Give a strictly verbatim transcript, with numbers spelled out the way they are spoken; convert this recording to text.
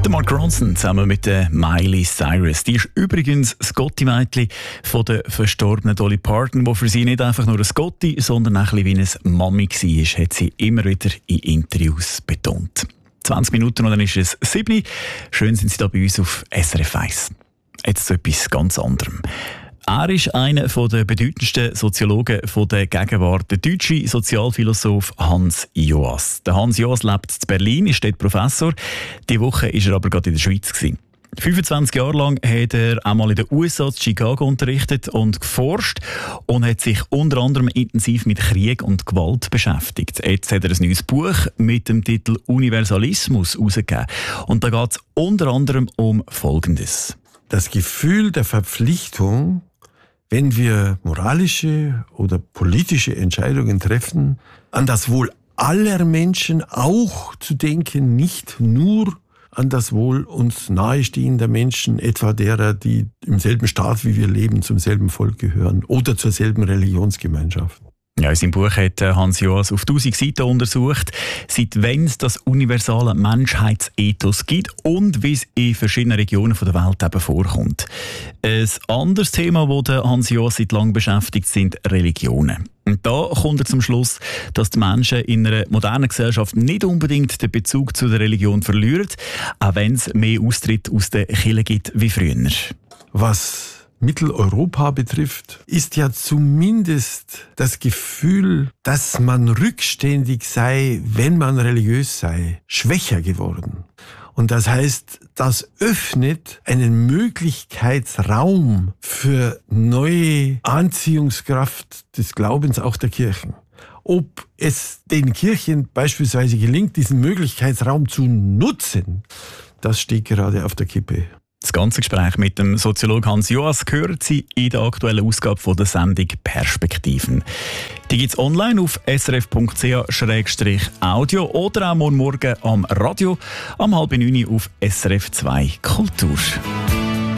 Der Mark Ronson zusammen mit der Miley Cyrus. Die ist übrigens das Gotti-Mädchen von der verstorbenen Dolly Parton, wo für sie nicht einfach nur ein Gotti, sondern auch ein bisschen wie eine Mami war, hat sie immer wieder in Interviews betont. zwanzig Minuten und dann ist es sieben. Schön sind Sie da bei uns auf S R F eins. Jetzt zu etwas ganz anderem. Er ist einer der bedeutendsten Soziologen der Gegenwart, der deutsche Sozialphilosoph Hans Joas. Der Hans Joas lebt in Berlin, ist dort Professor. Diese Woche war er aber gerade in der Schweiz gewesen. fünfundzwanzig Jahre lang hat er einmal in den U S A in Chicago unterrichtet und geforscht und hat sich unter anderem intensiv mit Krieg und Gewalt beschäftigt. Jetzt hat er ein neues Buch mit dem Titel Universalismus herausgegeben. Und da geht es unter anderem um Folgendes. Das Gefühl der Verpflichtung, wenn wir moralische oder politische Entscheidungen treffen, an das Wohl aller Menschen auch zu denken, nicht nur an das Wohl uns nahestehender Menschen, etwa derer, die im selben Staat wie wir leben, zum selben Volk gehören oder zur selben Religionsgemeinschaft. Ja, in seinem Buch hat Hans Joas auf tausend Seiten untersucht, seit wann es das universale Menschheitsethos gibt und wie es in verschiedenen Regionen der Welt eben vorkommt. Ein anderes Thema, das Hans Joas seit langem beschäftigt, sind Religionen. Und da kommt er zum Schluss, dass die Menschen in einer modernen Gesellschaft nicht unbedingt den Bezug zu der Religion verlieren, auch wenn es mehr Austritt aus der Kirche gibt wie früher. Was Mitteleuropa betrifft, ist ja zumindest das Gefühl, dass man rückständig sei, wenn man religiös sei, schwächer geworden. Und das heißt, das öffnet einen Möglichkeitsraum für neue Anziehungskraft des Glaubens auch der Kirchen. Ob es den Kirchen beispielsweise gelingt, diesen Möglichkeitsraum zu nutzen, das steht gerade auf der Kippe. Das ganze Gespräch mit dem Soziologen Hans Joas gehört Sie in der aktuellen Ausgabe von der Sendung Perspektiven. Die gibt es online auf s r f punkt c h slash audio oder auch morgen am Radio am halb neun auf S R F zwei Kultur.